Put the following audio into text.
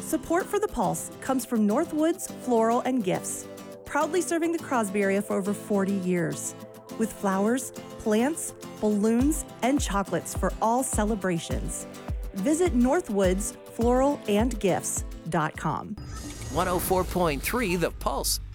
Support for The Pulse comes from Northwoods Floral and Gifts, proudly serving the Crosby area for over 40 years. With flowers, plants, balloons, and chocolates for all celebrations. Visit northwoodsfloralandgifts.com. 104.3 The Pulse.